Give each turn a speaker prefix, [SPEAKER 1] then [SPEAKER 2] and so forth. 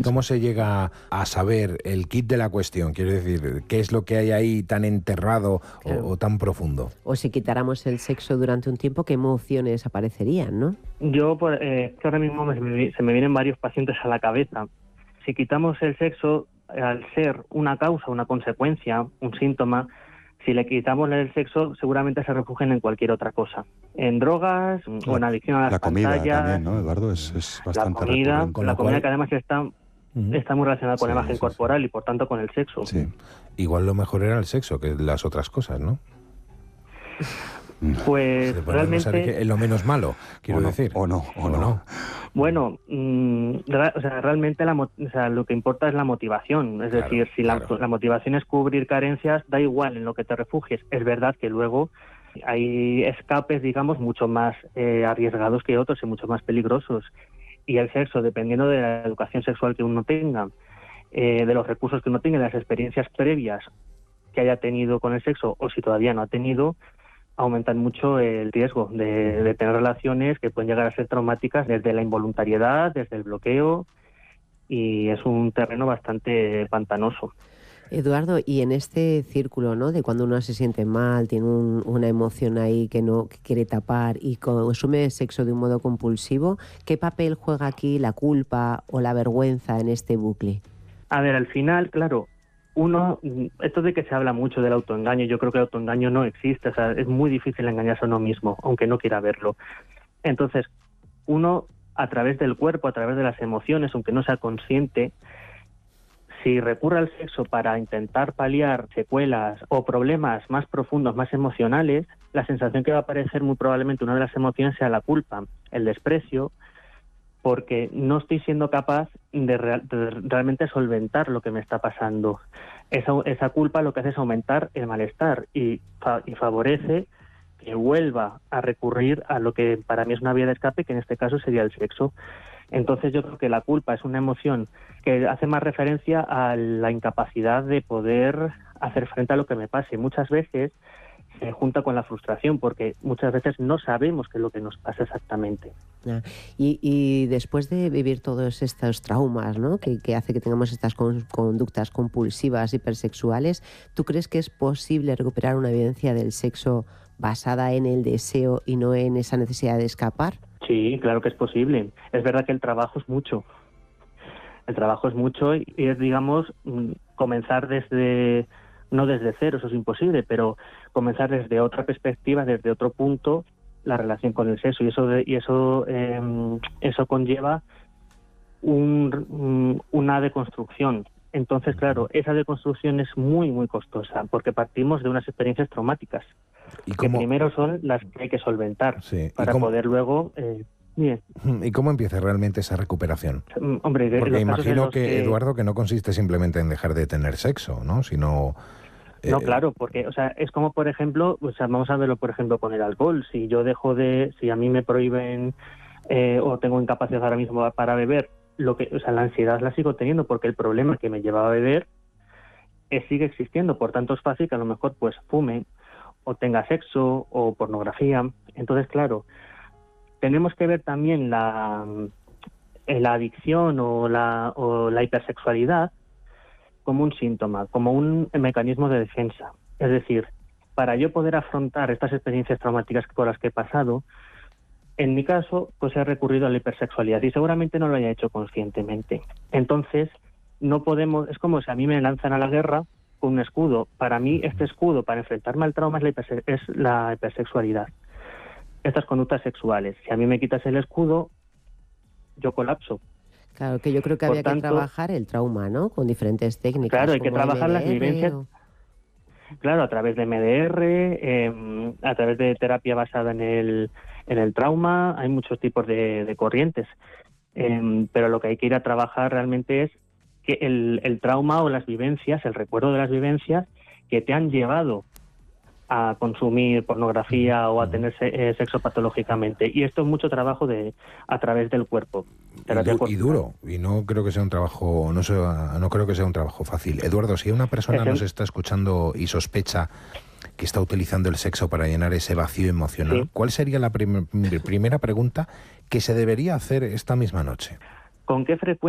[SPEAKER 1] ¿Cómo se llega a saber el quid de la cuestión? Quiero decir, ¿qué es lo que hay ahí tan enterrado o tan profundo?
[SPEAKER 2] O si quitáramos el sexo durante un tiempo, ¿qué emociones aparecerían, no?
[SPEAKER 3] Yo, que ahora mismo se me vienen varios pacientes a la cabeza. Si quitamos el sexo, al ser una causa, una consecuencia, un síntoma, si le quitamos el sexo, seguramente se refugien en cualquier otra cosa. En drogas o en adicción a las pantallas.
[SPEAKER 4] La comida también, ¿no, Eduardo? Es bastante recurrente.
[SPEAKER 3] La comida que además está muy relacionada con la imagen corporal y por tanto con el sexo.
[SPEAKER 1] Sí. Igual lo mejor era el sexo que las otras cosas, ¿no?
[SPEAKER 3] Pues realmente
[SPEAKER 1] es lo menos malo, quiero decir.
[SPEAKER 4] O no.
[SPEAKER 3] Bueno, realmente lo que importa es la motivación. Es decir, si la motivación es cubrir carencias, da igual en lo que te refugies. Es verdad que luego hay escapes, digamos, mucho más arriesgados que otros y mucho más peligrosos. Y el sexo, dependiendo de la educación sexual que uno tenga, de los recursos que uno tenga, de las experiencias previas que haya tenido con el sexo o si todavía no ha tenido, aumentan mucho el riesgo de tener relaciones que pueden llegar a ser traumáticas desde la involuntariedad, desde el bloqueo, y es un terreno bastante pantanoso.
[SPEAKER 2] Eduardo, y en este círculo, ¿no?, de cuando uno se siente mal, tiene una emoción ahí que quiere tapar y consume sexo de un modo compulsivo, ¿qué papel juega aquí la culpa o la vergüenza en este bucle?
[SPEAKER 3] A ver, al final, claro, esto de que se habla mucho del autoengaño, yo creo que el autoengaño no existe, o sea, es muy difícil engañarse a uno mismo, aunque no quiera verlo. Entonces, uno, a través del cuerpo, a través de las emociones, aunque no sea consciente, si recurre al sexo para intentar paliar secuelas o problemas más profundos, más emocionales, la sensación que va a aparecer muy probablemente una de las emociones sea la culpa, el desprecio, porque no estoy siendo capaz de realmente solventar lo que me está pasando. Esa culpa lo que hace es aumentar el malestar y favorece que vuelva a recurrir a lo que para mí es una vía de escape, que en este caso sería el sexo. Entonces yo creo que la culpa es una emoción que hace más referencia a la incapacidad de poder hacer frente a lo que me pase. Muchas veces se junta con la frustración, porque muchas veces no sabemos qué es lo que nos pasa exactamente.
[SPEAKER 2] Y después de vivir todos estos traumas, ¿no?, que hace que tengamos estas conductas compulsivas, hipersexuales, ¿tú crees que es posible recuperar una vivencia del sexo basada en el deseo y no en esa necesidad de escapar?
[SPEAKER 3] Sí, claro que es posible. Es verdad que el trabajo es mucho. El trabajo es mucho y es, digamos, comenzar no desde cero, eso es imposible, pero comenzar desde otra perspectiva, desde otro punto, la relación con el sexo, y eso conlleva una deconstrucción. Entonces, claro, esa deconstrucción es muy, muy costosa, porque partimos de unas experiencias traumáticas, que primero son las que hay que solventar, para poder luego...
[SPEAKER 1] ¿Y cómo empieza realmente esa recuperación?
[SPEAKER 3] Hombre,
[SPEAKER 1] porque imagino Eduardo, que no consiste simplemente en dejar de tener sexo, ¿no? Sino...
[SPEAKER 3] No, claro, porque, o sea, es como, por ejemplo, vamos a verlo, por ejemplo, con el alcohol. Si a mí me prohíben o tengo incapacidad ahora mismo para beber, la ansiedad la sigo teniendo, porque el problema que me llevaba a beber sigue existiendo. Por tanto, es fácil que a lo mejor pues fume o tenga sexo o pornografía. Entonces, claro, tenemos que ver también la adicción o la hipersexualidad como un síntoma, como un mecanismo de defensa. Es decir, para yo poder afrontar estas experiencias traumáticas por las que he pasado, en mi caso, pues he recurrido a la hipersexualidad y seguramente no lo haya hecho conscientemente. Entonces, no podemos, es como si a mí me lanzan a la guerra con un escudo. Para mí, este escudo para enfrentarme al trauma es la hipersexualidad. Estas conductas sexuales. Si a mí me quitas el escudo, yo colapso.
[SPEAKER 2] Claro, que yo creo que había que trabajar el trauma, ¿no?, con diferentes técnicas.
[SPEAKER 3] Claro, hay que trabajar las vivencias. Claro, a través de MDR, a través de terapia basada en el trauma. Hay muchos tipos de corrientes. Pero lo que hay que ir a trabajar realmente es que el trauma o las vivencias, el recuerdo de las vivencias que te han llevado a consumir pornografía o a tener sexo patológicamente. Y esto es mucho trabajo a través del cuerpo.
[SPEAKER 1] Y duro. Y no creo que sea un trabajo, no creo que sea un trabajo fácil. Eduardo, si una persona nos está escuchando y sospecha que está utilizando el sexo para llenar ese vacío emocional, ¿cuál sería la primera pregunta que se debería hacer esta misma noche?
[SPEAKER 3] ¿Con qué frecuencia